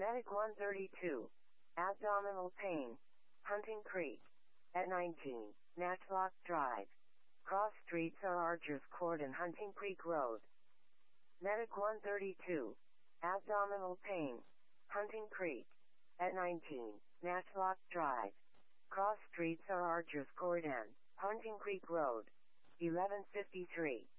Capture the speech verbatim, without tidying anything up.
Medic one thirty-two. Abdominal pain. Hunting Creek. At nineteen, Matlock Drive. Cross streets are Archers Court and Hunting Creek Road. Medic one thirty-two. Abdominal pain. Hunting Creek. At nineteen, Matlock Drive. Cross streets are Archers Court and Hunting Creek Road. eleven fifty-three.